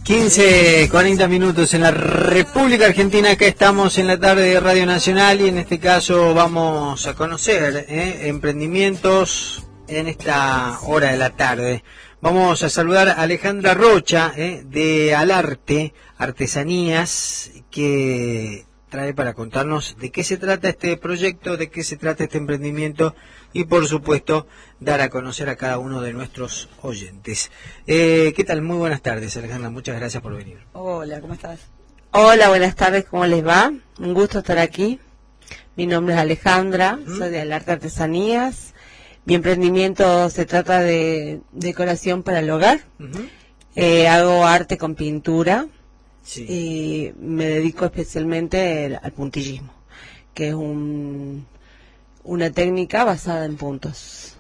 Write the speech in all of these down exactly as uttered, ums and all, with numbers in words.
quince, cuarenta minutos en la República Argentina. Acá estamos en la tarde de Radio Nacional y en este caso vamos a conocer ¿eh? emprendimientos en esta hora de la tarde. Vamos a saludar a Alejandra Rocha ¿eh? de Alarte Artesanías, que trae para contarnos de qué se trata este proyecto, de qué se trata este emprendimiento y por supuesto dar a conocer a cada uno de nuestros oyentes. Eh, ¿Qué tal? Muy buenas tardes, Alejandra, muchas gracias por venir. Hola, ¿cómo estás? Hola, buenas tardes, ¿cómo les va? Un gusto estar aquí. Mi nombre es Alejandra, ¿Mm? soy de Alarte Artesanías. Mi emprendimiento se trata de decoración para el hogar. Uh-huh. eh, hago arte con pintura. Sí. Y me dedico especialmente al puntillismo, que es un, una técnica basada en puntos.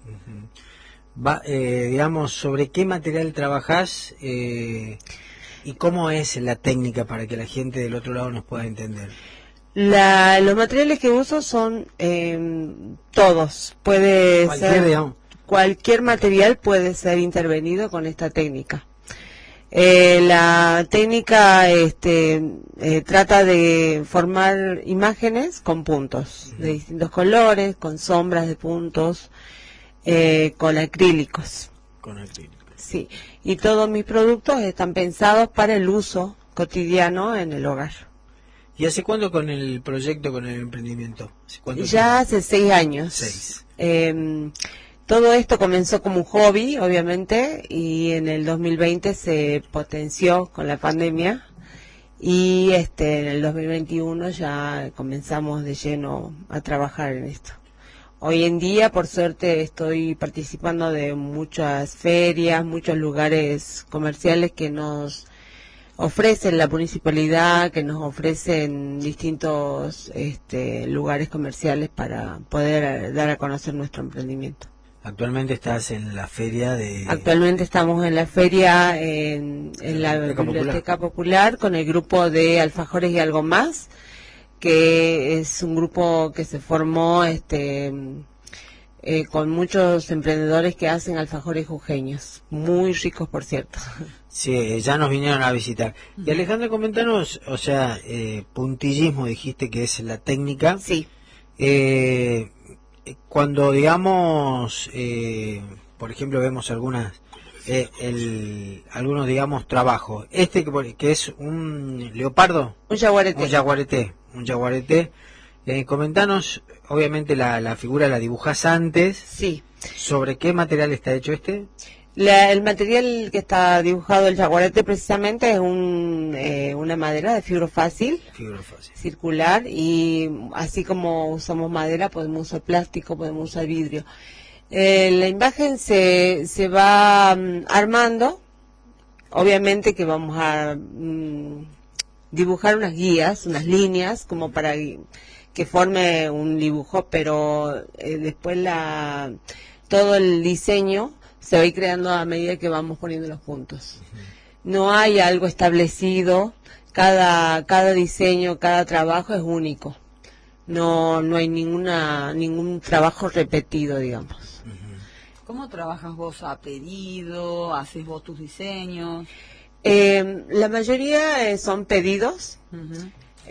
Uh-huh. Va, eh, digamos, ¿sobre qué material trabajás eh, y cómo es la técnica para que la gente del otro lado nos pueda entender? La, los materiales que uso son eh, todos. Puede cualquier, ser digamos. Cualquier material puede ser intervenido con esta técnica. Eh, la técnica este, eh, trata de formar imágenes con puntos uh-huh. de distintos colores, con sombras de puntos, eh, con acrílicos. Con acrílicos. Sí, y todos mis productos están pensados para el uso cotidiano en el hogar. ¿Y hace cuándo con el proyecto, con el emprendimiento? ¿Hace cuánto ya tiempo? Hace seis años. Seis. Eh, Todo esto comenzó como un hobby, obviamente, y en el dos mil veinte se potenció con la pandemia y este en el dos mil veintiuno ya comenzamos de lleno a trabajar en esto. Hoy en día, por suerte, estoy participando de muchas ferias, muchos lugares comerciales que nos ofrecen la municipalidad, que nos ofrecen distintos este, lugares comerciales para poder dar a conocer nuestro emprendimiento. Actualmente estás en la feria de... Actualmente estamos en la feria en, en la Biblioteca, Biblioteca Popular. Popular con el grupo de Alfajores y Algo Más, que es un grupo que se formó este eh, con muchos emprendedores que hacen alfajores jujeños, muy ricos por cierto. Sí, ya nos vinieron a visitar. Y Alejandra, comentanos, o sea, eh, puntillismo dijiste que es la técnica. Sí. Eh... Cuando, digamos, eh, por ejemplo, vemos algunas, eh, el, algunos, digamos, trabajos. Este que, que es un leopardo. Un yaguareté. Un yaguareté. Un yaguareté. Eh, comentanos, obviamente la, la figura la dibujás antes. Sí. ¿Sobre qué material está hecho este? La, el material que está dibujado el yaguareté precisamente es un, eh, una madera de fibro fácil, fibro fácil, circular, y así como usamos madera podemos usar plástico, podemos usar vidrio. Eh, la imagen se, se va um, armando, obviamente que vamos a um, dibujar unas guías, unas líneas como para que forme un dibujo, pero eh, después la todo el diseño se va a ir creando a medida que vamos poniendo los puntos. Uh-huh. No hay algo establecido, cada cada diseño, cada trabajo es único. No no hay ninguna ningún trabajo repetido, digamos. Uh-huh. ¿Cómo trabajas vos? ¿A pedido? ¿Haces vos tus diseños? Eh, la mayoría eh, son pedidos. Uh-huh.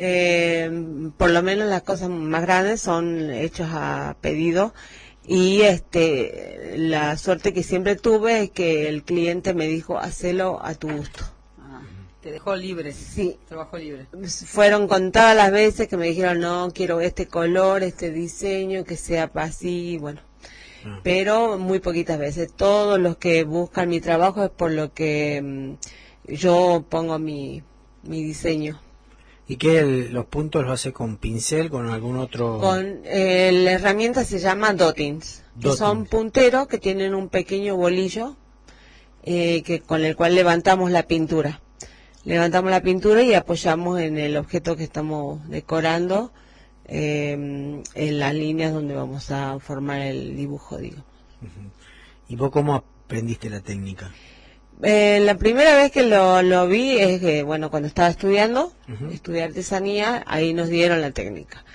Eh, por lo menos las cosas más grandes son hechas a pedido. Y este la suerte que siempre tuve es que el cliente me dijo, hacelo a tu gusto. Ah, te dejó libre. Sí. Trabajo libre. Fueron contadas las veces que me dijeron, no, quiero este color, este diseño, que sea así, bueno. Ah. Pero muy poquitas veces. Todos los que buscan mi trabajo es por lo que um, yo pongo mi, mi diseño. ¿Y qué el, los puntos los hace con pincel, con algún otro...? Con eh, la herramienta se llama dottings, que Dottings. Son punteros que tienen un pequeño bolillo eh, que con el cual levantamos la pintura. Levantamos la pintura y apoyamos en el objeto que estamos decorando, eh, en las líneas donde vamos a formar el dibujo, digo. Uh-huh. ¿Y vos cómo aprendiste la técnica? Eh, la primera vez que lo, lo vi es que, bueno, cuando estaba estudiando, uh-huh. estudié artesanía, ahí nos dieron la técnica.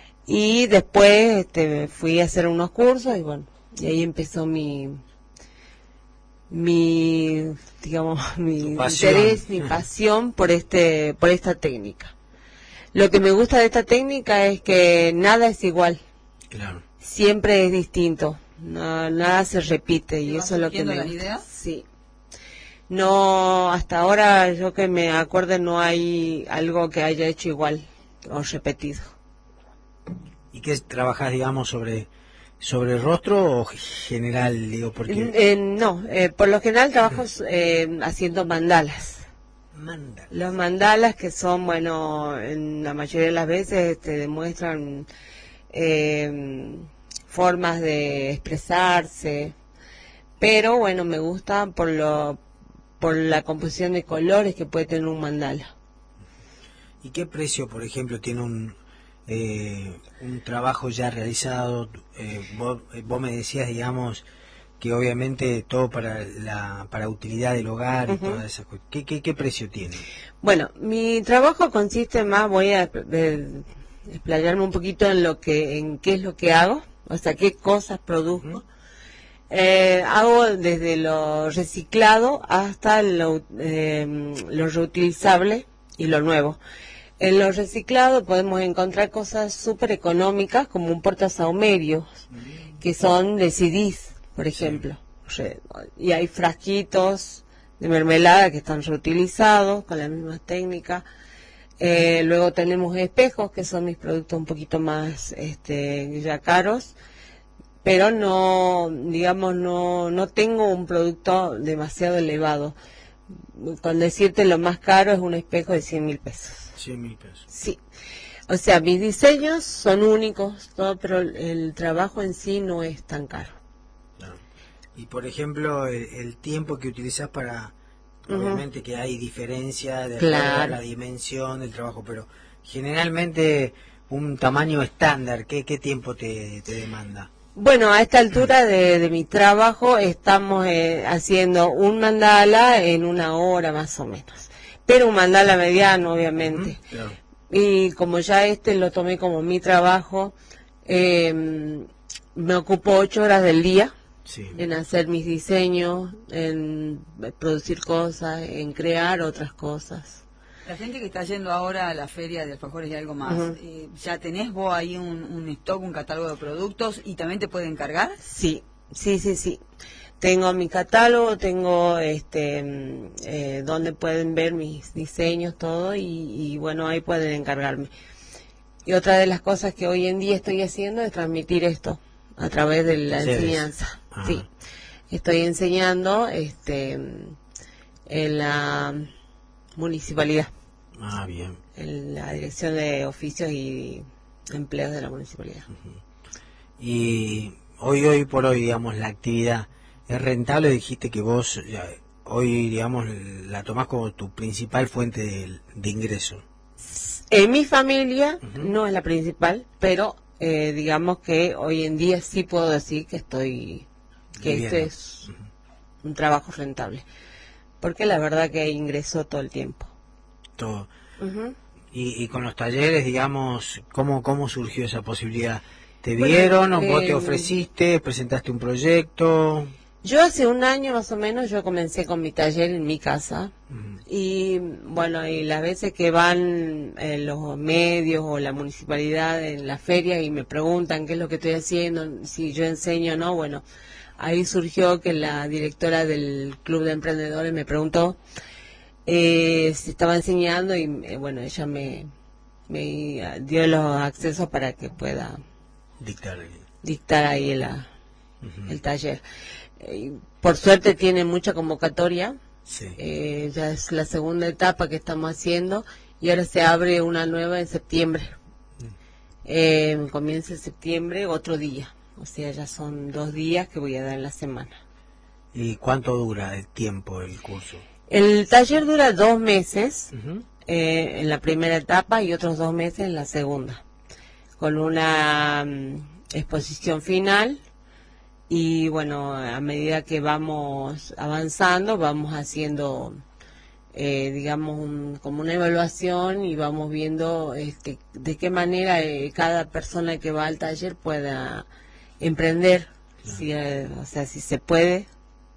Y después este, fui a hacer unos cursos y bueno, y ahí empezó mi mi, digamos, mi interés, mi pasión por este, por esta técnica. Lo que me gusta de esta técnica es que nada es igual. Claro. Siempre es distinto. No, nada se repite y eso es lo que me gusta. Idea? Sí. No, hasta ahora yo que me acuerdo no hay algo que haya hecho igual o repetido. ¿Y qué trabajas, digamos, sobre sobre el rostro o general, digo, porque Eh, no, eh, por lo general trabajo eh, haciendo mandalas. manda? Los mandalas que son, bueno, en la mayoría de las veces te demuestran eh, formas de expresarse, pero bueno, me gusta por lo por la composición de colores que puede tener un mandala. ¿Y qué precio, por ejemplo, tiene un eh, un trabajo ya realizado? Eh, vos, eh, vos me decías, digamos, que obviamente todo para la para utilidad del hogar y Uh-huh. todas esas cosas. ¿Qué, qué, qué precio tiene? Bueno, mi trabajo consiste más, voy a eh, explayarme un poquito en lo que, en qué es lo que hago, o sea, qué cosas produzco. Uh-huh. Eh, hago desde lo reciclado hasta lo, eh, lo reutilizable y lo nuevo. En lo reciclado podemos encontrar cosas súper económicas como un portasahumerios, que son de C Ds, por ejemplo. Re- Y hay frasquitos de mermelada que están reutilizados con la misma técnica. Eh, luego tenemos espejos, que son mis productos un poquito más este, ya caros, pero no, digamos, no, no tengo un producto demasiado elevado. Con decirte lo más caro es un espejo de cien mil pesos. cien mil pesos. Sí. O sea, mis diseños son únicos, todo, pero el, el trabajo en sí no es tan caro. Claro. Y por ejemplo, el, el tiempo que utilizas para, Ujú. obviamente que hay diferencia de acuerdo a Claro. la dimensión del trabajo, pero generalmente un tamaño estándar, ¿qué, qué tiempo te, te demanda? Bueno, a esta altura de, de mi trabajo estamos eh, haciendo un mandala en una hora más o menos. Pero un mandala mediano, obviamente. Ujú, claro. Y como ya este lo tomé como mi trabajo, eh, me ocupo ocho horas del día Sí. en hacer mis diseños, en producir cosas, en crear otras cosas. La gente que está yendo ahora a la feria de alfajores y algo más, Ujú. eh, ¿ya tenés vos ahí un, un stock, un catálogo de productos y también te pueden encargar? Sí, sí, sí, sí. Tengo mi catálogo, tengo este mm, eh, donde pueden ver mis diseños, todo, y, y bueno, ahí pueden encargarme. Y otra de las cosas que hoy en día estoy haciendo es transmitir esto a través de la Talleres. enseñanza. Ajá. Sí, estoy enseñando este mm, en la municipalidad, Ah, bien. en la Dirección de Oficios y Empleos de la municipalidad. Y hoy, hoy por hoy, digamos, la actividad es rentable. Dijiste que vos ya, hoy, digamos, la tomás como tu principal fuente de, de ingreso. En mi familia Ujú. no es la principal, pero eh, digamos que hoy en día sí puedo decir que estoy, que Viviendo. este es un trabajo rentable, porque la verdad que ingreso todo el tiempo. Todo. Ujú. Y, y con los talleres, digamos, ¿cómo, cómo surgió esa posibilidad? ¿Te Bueno, vieron o vos eh, te ofreciste, presentaste un proyecto? Yo hace un año más o menos yo comencé con mi taller en mi casa. Ujú. Y bueno, y las veces que van eh, los medios o la municipalidad en la feria y me preguntan qué es lo que estoy haciendo, si yo enseño o no, bueno, ahí surgió que la directora del Club de Emprendedores me preguntó eh, si estaba enseñando y eh, bueno, ella me, me dio los accesos para que pueda Dictar. dictar ahí la, Ujú. el taller. Eh, por suerte tiene mucha convocatoria. Sí. Eh, ya es la segunda etapa que estamos haciendo y ahora se abre una nueva en septiembre. Eh, comienza en septiembre otro día, o sea, ya son dos días que voy a dar en la semana. ¿Y cuánto dura el tiempo el curso? El taller dura dos meses Ujú. eh, en la primera etapa y otros dos meses en la segunda, con una mm, exposición final. Y bueno, a medida que vamos avanzando, vamos haciendo, eh, digamos, un, como una evaluación y vamos viendo este, de qué manera eh, cada persona que va al taller pueda emprender, si, eh, o sea, si se puede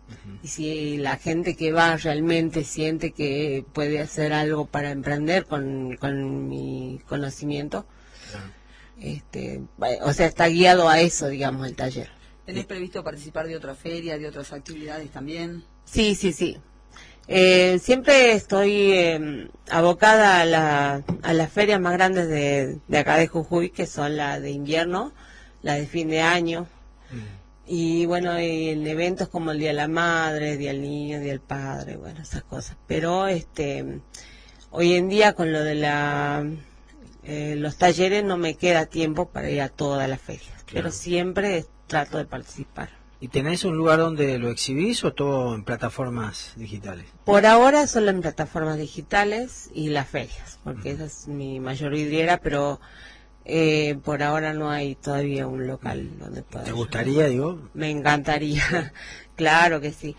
Uh-huh. Y si la gente que va realmente siente que puede hacer algo para emprender con, con mi conocimiento, uh-huh. este, o sea, está guiado a eso, digamos, el taller. ¿Tenés previsto participar de otra feria, de otras actividades también? Sí, sí, sí. Eh, siempre estoy eh, abocada a, la, a las ferias más grandes de, de acá de Jujuy, que son la de invierno, la de fin de año, mm. y bueno, en eventos como el Día de la Madre, Día del Niño, Día del Padre, bueno, esas cosas. Pero este, hoy en día con lo de la, eh, los talleres no me queda tiempo para ir a todas las ferias, claro. Pero siempre trato de participar. ¿Y tenés un lugar donde lo exhibís o todo en plataformas digitales? Por ahora solo en plataformas digitales y las ferias, porque uh-huh. esa es mi mayor vidriera, pero eh, por ahora no hay todavía un local donde pueda. ¿Te gustaría, digo? Me encantaría, claro que sí,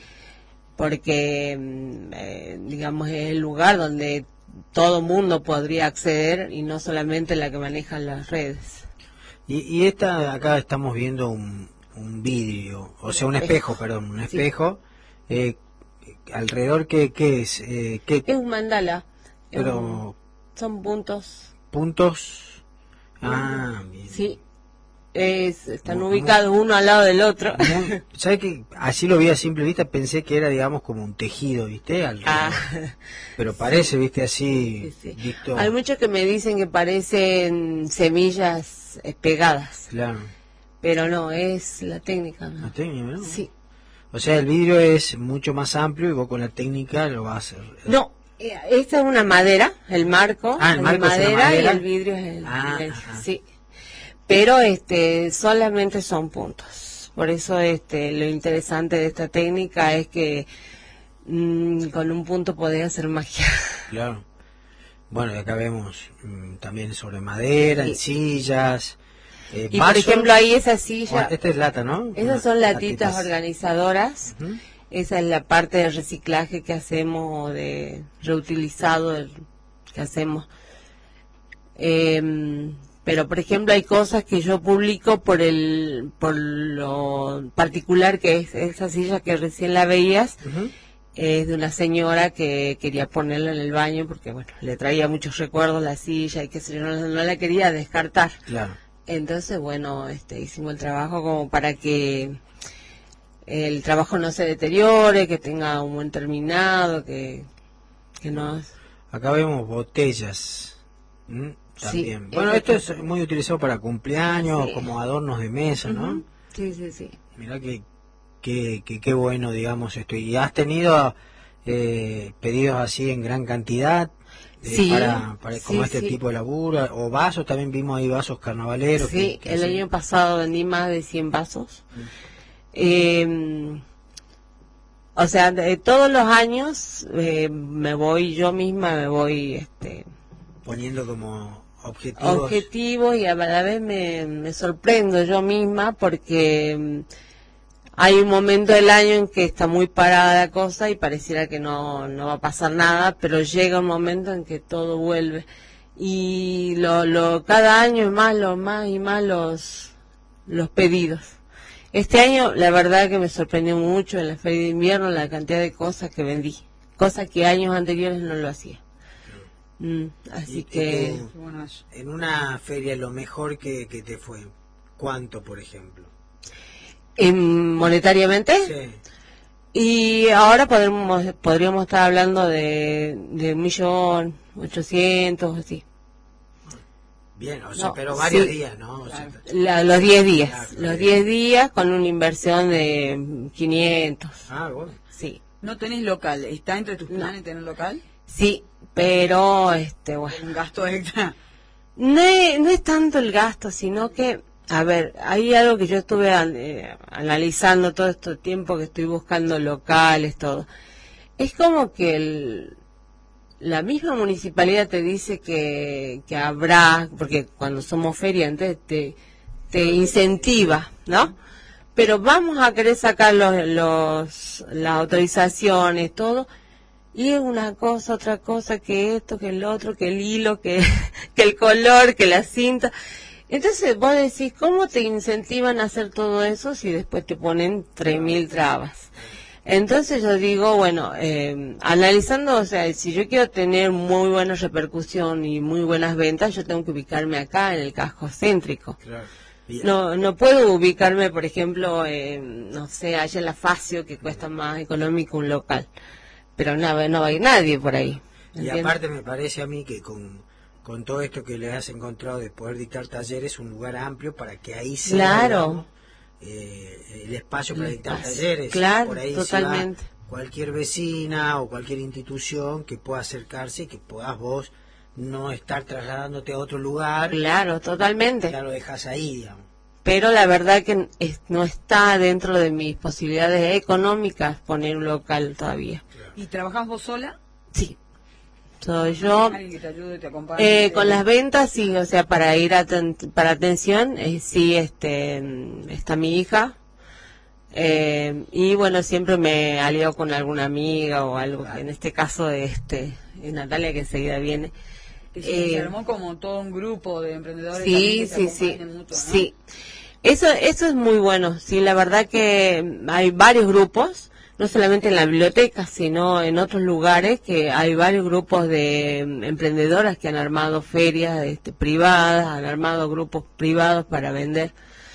porque eh, digamos es el lugar donde todo mundo podría acceder y no solamente la que manejan las redes. Y, y esta, acá estamos viendo un... un vidrio, o sea, un espejo, perdón, un espejo, sí. eh, alrededor, ¿qué, qué es? Eh, ¿qué? Es un mandala, pero um, son puntos. ¿Puntos? Ah, bien. Sí, es, están muy, ubicados muy, uno al lado del otro. ¿Sabes qué? Así lo vi a simple vista, pensé que era, digamos, como un tejido, ¿viste? Ah. Pero parece, ¿viste? Así, sí, sí. Visto... Hay muchos que me dicen que parecen semillas pegadas. Claro. Pero no, es la técnica, ¿no? La técnica, ¿no? Sí. O sea, el vidrio es mucho más amplio y vos con la técnica lo vas a hacer. No, esta es una madera, el marco, ah, el es marco de madera, es una madera y el vidrio es el, ah, el sí. Pero este solamente son puntos. Por eso este lo interesante de esta técnica es que mmm, con un punto podés hacer magia. Claro. Bueno, y acá vemos mmm, también sobre madera, sí. En sillas. Eh, y por ejemplo ahí esa silla, bueno, esta es lata, ¿no? Esas son latitas, latitas. organizadoras, uh-huh. Esa es la parte de reciclaje que hacemos, de reutilizado que hacemos. Eh, pero por ejemplo hay cosas que yo publico por el por lo particular que es esa silla que recién la veías. Uh-huh. Es de una señora que quería ponerla en el baño porque bueno le traía muchos recuerdos la silla y que se no, no la quería descartar. Claro. Entonces, bueno, este, hicimos el trabajo como para que el trabajo no se deteriore, que tenga un buen terminado, que, que no... Acá vemos botellas, ¿Mm? También. Sí, bueno, esto es muy utilizado para cumpleaños, sí. Como adornos de mesa, ¿no? Uh-huh. Sí, sí, sí. Mirá que, que, que, que bueno, digamos, esto. ¿Y has tenido eh, pedidos así en gran cantidad? Eh, sí, para, para como sí, este sí. tipo de laburo, o vasos, también vimos ahí vasos carnavaleros. Sí, que, que el hacen... año pasado vendí más de cien vasos. Mm. Eh, o sea, de todos los años eh, me voy, yo misma me voy este, poniendo como objetivos. Objetivos y a la vez me, me sorprendo yo misma porque... Hay un momento del año en que está muy parada la cosa y pareciera que no, no va a pasar nada, pero llega un momento en que todo vuelve. Y lo, lo, cada año es más, lo más y más los, los pedidos. Este año, la verdad que me sorprendió mucho en la feria de invierno la cantidad de cosas que vendí. Cosas que años anteriores no lo hacía. Mm, así y, que... Eh, en una feria lo mejor que, que te fue, ¿cuánto, por ejemplo? ¿En monetariamente? Sí. Y ahora podremos, podríamos estar hablando de, de un millón ochocientos, así. Bien, o sea, no, pero varios sí, días, ¿no? O sea, la, los diez días, claro, los diez días con una inversión de quinientos. Ah, bueno. Sí. ¿No tenés local? ¿Está entre tus planes no. tener local? Sí, pero, este, bueno. ¿Un gasto extra? No es, no es tanto el gasto, sino que... A ver, hay algo que yo estuve eh, analizando todo este tiempo que estoy buscando locales, todo. Es como que el, la misma municipalidad te dice que, que habrá, porque cuando somos feriantes te, te incentiva, ¿no? Pero vamos a querer sacar los, los, las autorizaciones, todo, y es una cosa, otra cosa, que esto, que el otro, que el hilo, que, que el color, que la cinta... Entonces vos decís, ¿cómo te incentivan a hacer todo eso si después te ponen tres mil trabas? Entonces yo digo, bueno, eh, analizando, o sea, si yo quiero tener muy buena repercusión y muy buenas ventas, yo tengo que ubicarme acá en el casco céntrico. Claro. No no puedo ubicarme, por ejemplo, eh, no sé, allá en la Facio, que cuesta más económico un local. Pero no, no va a ir nadie por ahí. Y aparte me parece a mí que con, con todo esto que les has encontrado de poder dictar talleres, un lugar amplio para que ahí sea, claro. digamos, eh, el espacio para el dictar espacio. talleres. Claro, por ahí totalmente. Se va cualquier vecina o cualquier institución que pueda acercarse y que puedas vos no estar trasladándote a otro lugar. Claro, totalmente. Ya lo dejas ahí, digamos. Pero la verdad que es, no está dentro de mis posibilidades económicas poner un local todavía. ¿Y trabajás vos sola? Sí. Soy yo. ¿Alguien que te ayude, te acompañe? Eh, con las ventas, sí, o sea, para ir a ten, para atención, eh, sí, este, está mi hija. Eh, y bueno, siempre me alío con alguna amiga o algo, en este caso, este, Natalia, que enseguida viene. Que se, eh, se armó como todo un grupo de emprendedores. Sí, sí, sí, mutuo, ¿no? sí. Eso, eso es muy bueno. Sí, la verdad que hay varios grupos, no solamente en la biblioteca, sino en otros lugares, que hay varios grupos de emprendedoras que han armado ferias este, privadas, han armado grupos privados para vender.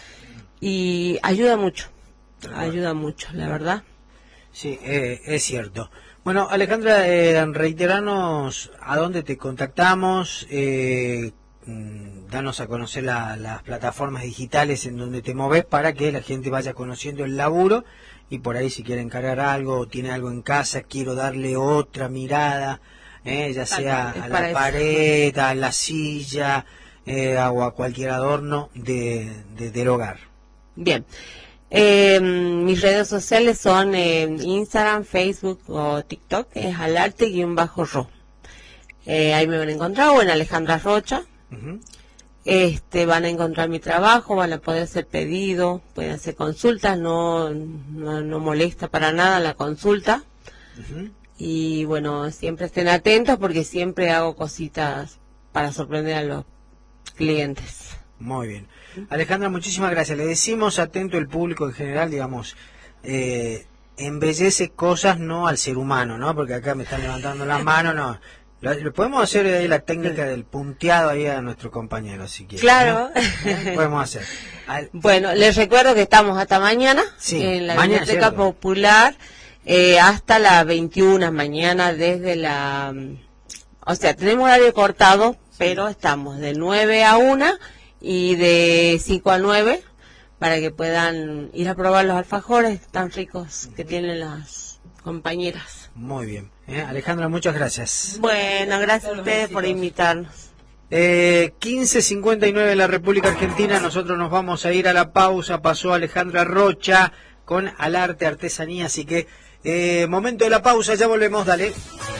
Y ayuda mucho, ayuda mucho, la verdad. Sí, eh, es cierto. Bueno, Alejandra, eh, reiteranos a dónde te contactamos, eh, danos a conocer la, las plataformas digitales en donde te moves para que la gente vaya conociendo el laburo y por ahí si quiere encargar algo o tiene algo en casa, quiero darle otra mirada, eh, ya sea a la pared, a la silla eh, o a cualquier adorno de, de, del hogar. Bien. Eh, mis redes sociales son eh, Instagram, Facebook o TikTok, es alarte-ro. Eh, ahí me van a encontrar, o en Alejandra Rocha. Uh-huh. Este, van a encontrar mi trabajo, van a poder hacer pedidos, pueden hacer consultas, no, no, no molesta para nada la consulta. Uh-huh. Y bueno, siempre estén atentos porque siempre hago cositas para sorprender a los clientes. Muy bien. Alejandra, muchísimas gracias. Le decimos atento el público en general, digamos, eh, embellece cosas no al ser humano, ¿no? Porque acá me están levantando las manos, no. Lo, lo podemos hacer ahí la técnica del punteado ahí a nuestro compañero, si quiere. Claro. ¿No? Podemos hacer. Al... Bueno, les recuerdo que estamos hasta mañana sí, en la mañana, Biblioteca cierto. Popular eh, hasta las veintiuna mañana desde la... O sea, tenemos horario cortado, pero estamos de nueve a una y de cinco a nueve para que puedan ir a probar los alfajores tan ricos que tienen las compañeras. Muy bien. ¿Eh? Alejandra, muchas gracias. Bueno, gracias a ustedes por invitarnos. Eh, quince cincuenta y nueve en la República Argentina, nosotros nos vamos a ir a la pausa. Pasó Alejandra Rocha con Alarte Artesanía, así que eh, momento de la pausa, ya volvemos, dale.